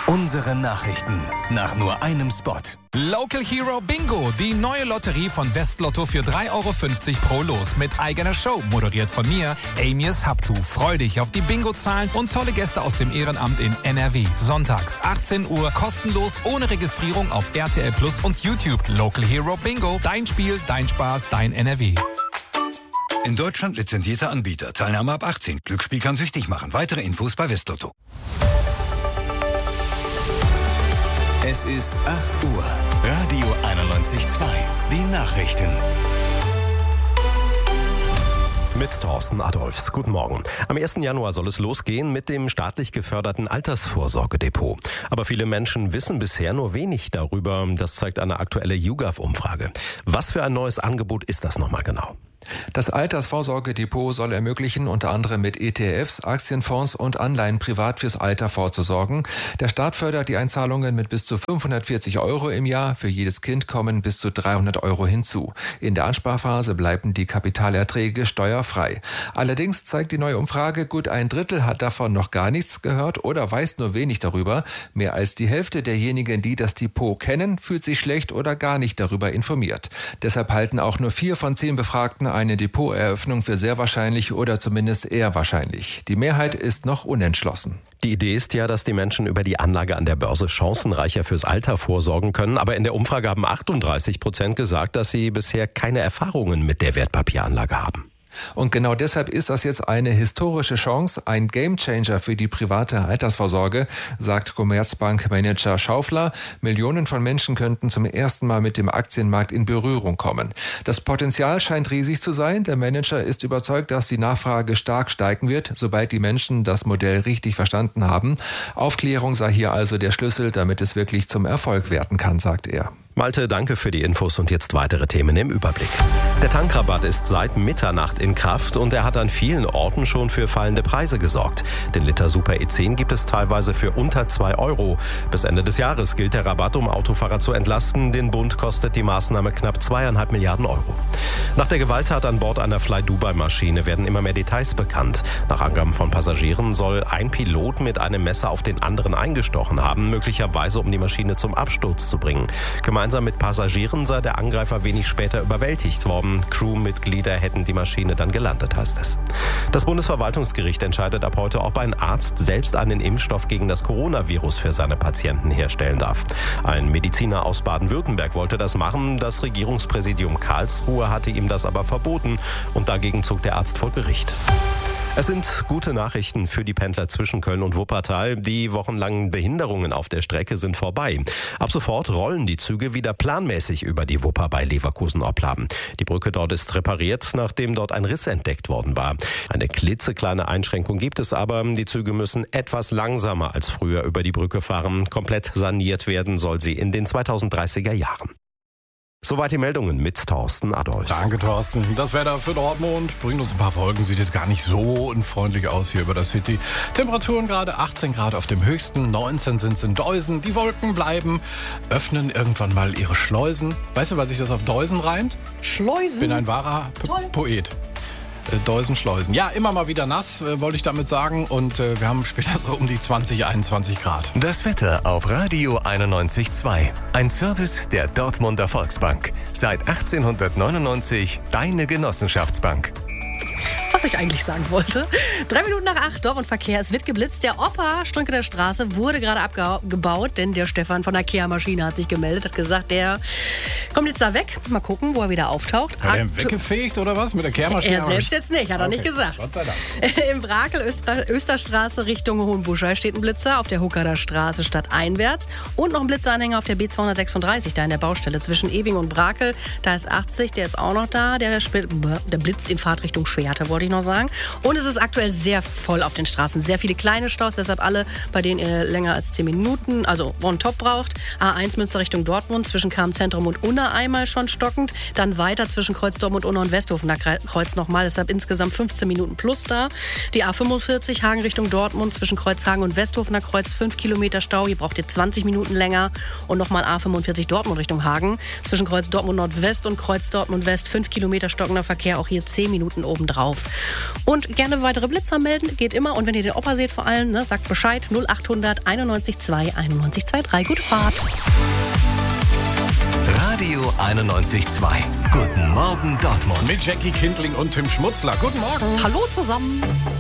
Unsere Nachrichten nach nur einem Spot. Local Hero Bingo, die neue Lotterie von Westlotto für 3,50 € pro Los mit eigener Show, moderiert von mir, Amias Habtu. Freu dich auf die Bingo-Zahlen und tolle Gäste aus dem Ehrenamt in NRW. Sonntags 18 Uhr, kostenlos, ohne Registrierung auf RTL Plus und YouTube. Local Hero Bingo, dein Spiel, dein Spaß, dein NRW. In Deutschland lizenzierter Anbieter. Teilnahme ab 18. Glücksspiel kann süchtig machen. Weitere Infos bei Westlotto. Es ist 8 Uhr. Radio 91.2. Die Nachrichten. Mit Thorsten Adolfs. Guten Morgen. Am 1. Januar soll es losgehen mit dem staatlich geförderten Altersvorsorgedepot. Aber viele Menschen wissen bisher nur wenig darüber. Das zeigt eine aktuelle YouGov-Umfrage. Was für ein neues Angebot ist das nochmal genau? Das Altersvorsorgedepot soll ermöglichen, unter anderem mit ETFs, Aktienfonds und Anleihen privat fürs Alter vorzusorgen. Der Staat fördert die Einzahlungen mit bis zu 540 € im Jahr. Für jedes Kind kommen bis zu 300 € hinzu. In der Ansparphase bleiben die Kapitalerträge steuerfrei. Allerdings zeigt die neue Umfrage, gut ein Drittel hat davon noch gar nichts gehört oder weiß nur wenig darüber. Mehr als die Hälfte derjenigen, die das Depot kennen, fühlt sich schlecht oder gar nicht darüber informiert. Deshalb halten auch nur 4 von 10 Befragten eine Depoteröffnung für sehr wahrscheinlich oder zumindest eher wahrscheinlich. Die Mehrheit ist noch unentschlossen. Die Idee ist ja, dass die Menschen über die Anlage an der Börse chancenreicher fürs Alter vorsorgen können. Aber in der Umfrage haben 38% gesagt, dass sie bisher keine Erfahrungen mit der Wertpapieranlage haben. Und genau deshalb ist das jetzt eine historische Chance, ein Gamechanger für die private Altersvorsorge, sagt Commerzbank-Manager Schaufler. Millionen von Menschen könnten zum ersten Mal mit dem Aktienmarkt in Berührung kommen. Das Potenzial scheint riesig zu sein. Der Manager ist überzeugt, dass die Nachfrage stark steigen wird, sobald die Menschen das Modell richtig verstanden haben. Aufklärung sei hier also der Schlüssel, damit es wirklich zum Erfolg werden kann, sagt er. Malte, danke für die Infos und jetzt weitere Themen im Überblick. Der Tankrabatt ist seit Mitternacht in Kraft und er hat an vielen Orten schon für fallende Preise gesorgt. Den Liter Super E10 gibt es teilweise für unter 2 €. Bis Ende des Jahres gilt der Rabatt, um Autofahrer zu entlasten. Den Bund kostet die Maßnahme knapp 2,5 Milliarden €. Nach der Gewalttat an Bord einer Fly-Dubai-Maschine werden immer mehr Details bekannt. Nach Angaben von Passagieren soll ein Pilot mit einem Messer auf den anderen eingestochen haben, möglicherweise um die Maschine zum Absturz zu bringen. Gemeinsam mit Passagieren sei der Angreifer wenig später überwältigt worden. Crewmitglieder hätten die Maschine dann gelandet, heißt es. Das Bundesverwaltungsgericht entscheidet ab heute, ob ein Arzt selbst einen Impfstoff gegen das Coronavirus für seine Patienten herstellen darf. Ein Mediziner aus Baden-Württemberg wollte das machen. Das Regierungspräsidium Karlsruhe hatte ihm das aber verboten und dagegen zog der Arzt vor Gericht. Es sind gute Nachrichten für die Pendler zwischen Köln und Wuppertal. Die wochenlangen Behinderungen auf der Strecke sind vorbei. Ab sofort rollen die Züge wieder planmäßig über die Wupper bei Leverkusen-Opladen. Die Brücke dort ist repariert, nachdem dort ein Riss entdeckt worden war. Eine klitzekleine Einschränkung gibt es aber. Die Züge müssen etwas langsamer als früher über die Brücke fahren. Komplett saniert werden soll sie in den 2030er Jahren. Soweit die Meldungen mit Thorsten Adolfs. Danke, Thorsten. Das Wetter für Dortmund bringt uns ein paar Wolken. Sieht jetzt gar nicht so unfreundlich aus hier über der City. Temperaturen gerade 18 Grad auf dem höchsten, 19 sind es in Deusen. Die Wolken bleiben, öffnen irgendwann mal ihre Schleusen. Weißt du, was sich das auf Deusen reimt? Schleusen? Ich bin ein wahrer Poet. Deusen, Schleusen. Ja, immer mal wieder nass, wollte ich damit sagen. Und wir haben später so um die 20, 21 Grad. Das Wetter auf Radio 91.2. Ein Service der Dortmunder Volksbank. Seit 1899 deine Genossenschaftsbank. Was ich eigentlich sagen wollte. 3 Minuten nach 8, Dortmund-Verkehr. Es wird geblitzt. Der Opa Strünkener Straße wurde gerade abgebaut, denn der Stefan von der Kehrmaschine hat sich gemeldet, hat gesagt, der kommt jetzt da weg. Mal gucken, wo er wieder auftaucht. Hat er weggefegt oder was mit der Kehrmaschine? Er selbst jetzt nicht, hat er nicht gesagt. Gott sei Dank. Im Brakel, Österstraße Richtung Hohenbuschei steht ein Blitzer, auf der Huckerder Straße stadteinwärts und noch ein Blitzeranhänger auf der B236, da in der Baustelle zwischen Ewing und Brakel. Da ist 80, der ist auch noch da. Der blitzt in Fahrtrichtung Schwerte, wollte ich noch sagen. Und es ist aktuell sehr voll auf den Straßen. Sehr viele kleine Staus, deshalb alle, bei denen ihr länger als 10 Minuten, also One-Top braucht. A1 Münster Richtung Dortmund, zwischen KM-Zentrum und Unna einmal schon stockend. Dann weiter zwischen Kreuz Dortmund, Unna und Westhofen. Da Kreuz nochmal, deshalb insgesamt 15 Minuten plus da. Die A45 Hagen Richtung Dortmund, zwischen Kreuzhagen und Westhofener Kreuz 5 Kilometer Stau. Hier braucht ihr 20 Minuten länger. Und nochmal A45 Dortmund Richtung Hagen. Zwischen Kreuz Dortmund Nordwest und Kreuz Dortmund West 5 Kilometer stockender Verkehr. Auch hier 10 Minuten obendrauf. auf. Und gerne weitere Blitzer melden, geht immer. Und wenn ihr den Opa seht vor allem, ne, sagt Bescheid, 0800 91 2 91 23. Gute Fahrt. Radio 91.2. Guten Morgen Dortmund. Mit Jackie Kindling und Tim Schmutzler. Guten Morgen. Hallo zusammen.